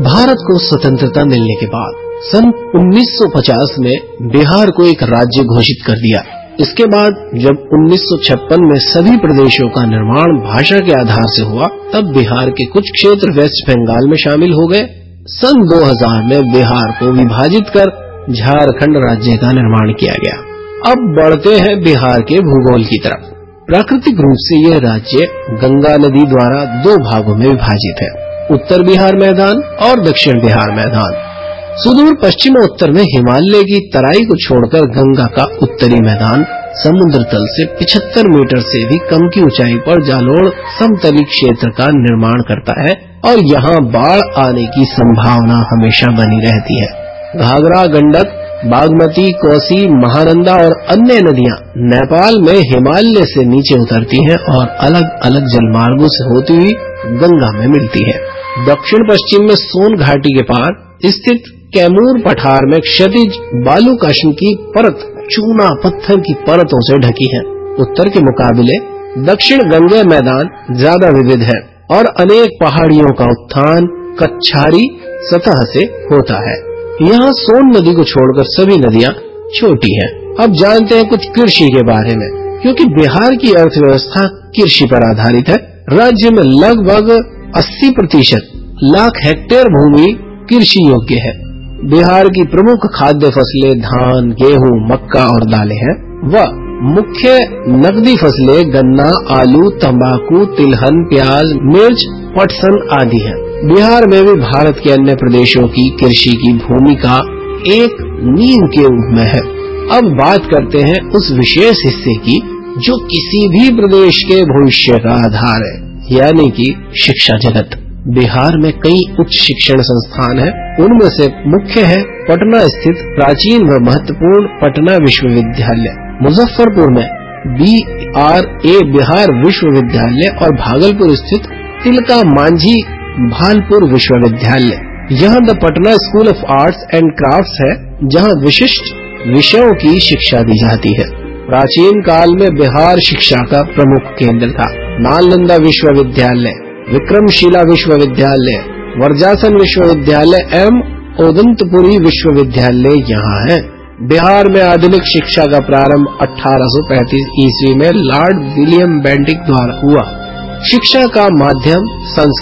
भारत को स्वतंत्रता मिलने के बाद सन 1950 में बिहार को एक राज्य घोषित कर दिया। इसके बाद जब 1956 में सभी प्रदेशों का निर्माण भाषा के आधार से हुआ, तब बिहार के कुछ क्षेत्र वेस्ट बंगाल में शामिल हो गए। सन 2000 में बिहार को विभाजित कर झारखंड राज्य का निर्माण किया गया। अब बढ़ते हैं बिहार के भूगोल की तरफ। प्राकृतिक रूप से यह राज्य गंगा नदी द्वारा दो भागों में विभाजित है, उत्तर बिहार मैदान और दक्षिण बिहार मैदान। सुदूर पश्चिम उत्तर में हिमालय की तराई को छोड़कर गंगा का उत्तरी मैदान समुद्र तल से 75 मीटर से भी कम की ऊंचाई पर जालोड़ समतली क्षेत्र का निर्माण करता है और यहाँ बाढ़ आने की संभावना हमेशा बनी रहती है। घाघरा, गंडक, बागमती, कोसी, महानंदा और अन्य नदियाँ नेपाल में हिमालय से नीचे उतरती हैं और अलग अलग जलमार्गों से होती हुई गंगा में मिलती है। दक्षिण पश्चिम में सोन घाटी के पार स्थित कैमूर पठार में क्षैतिज बालूकाष्ठ की परत चूना पत्थर की परतों से ढकी है। उत्तर के मुकाबले दक्षिण गंगा मैदान ज्यादा विविध है और अनेक पहाड़ियों का उत्थान कच्छारी सतह से होता है। यहाँ सोन नदी को छोड़कर सभी नदियाँ छोटी हैं। अब जानते हैं कुछ कृषि के बारे में, क्योंकि बिहार की अर्थव्यवस्था कृषि पर आधारित है। राज्य में लगभग 80% लाख हेक्टेयर भूमि कृषि योग्य है। बिहार की प्रमुख खाद्य फसलें धान, गेहूं, मक्का और दालें हैं। वह मुख्य नकदी फसलें गन्ना, आलू, तंबाकू, तिलहन, प्याज, मिर्च, पटसन आदि हैं। बिहार में भी भारत के अन्य प्रदेशों की कृषि की भूमिका एक नींव के रूप में है। अब बात करते हैं उस विशेष हिस्से की जो किसी भी प्रदेश के भविष्य का आधार है, यानी कि शिक्षा जगत। बिहार में कई उच्च शिक्षण संस्थान हैं। उनमें से मुख्य है पटना स्थित प्राचीन व महत्वपूर्ण पटना विश्वविद्यालय, मुजफ्फरपुर में BRA बिहार विश्वविद्यालय और भागलपुर स्थित तिलका मांझी भालपुर विश्वविद्यालय। यहाँ the Patna school of arts and crafts है, जहाँ विशिष्ट विषयों की शिक्षा दी जाती है। प्राचीन काल में बिहार शिक्षा का प्रमुख केंद्र था। नालंदा विश्वविद्यालय, विक्रमशिला विश्वविद्यालय, वर्जासन विश्वविद्यालय एवं ओदंतपुरी विश्वविद्यालय यहाँ है। बिहार में आधुनिक शिक्षा का प्रारंभ 1835 ईस्वी में लॉर्ड विलियम बेंटिक द्वारा हुआ। शिक्षा का माध्यम संस्कृत